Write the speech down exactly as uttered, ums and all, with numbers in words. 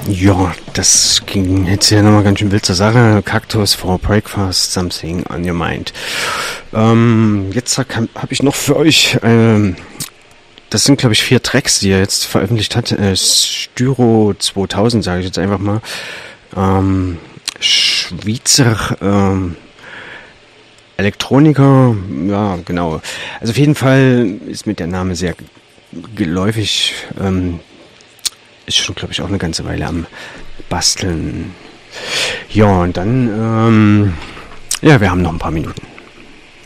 Ja, das ging jetzt ja nochmal ganz schön wild zur Sache. Cactus for Breakfast, Something on Your Mind. Ähm, jetzt habe hab ich noch für euch, ähm, das sind glaube ich vier Tracks, die er jetzt veröffentlicht hat. Äh, Styro zweitausend, sage ich jetzt einfach mal. Ähm, Schweizer ähm, Elektroniker, ja genau. Also auf jeden Fall ist mir der Name sehr geläufig. Ähm, ist schon, glaube ich, auch eine ganze Weile am Basteln. Ja, und dann, ähm, ja, wir haben noch ein paar Minuten.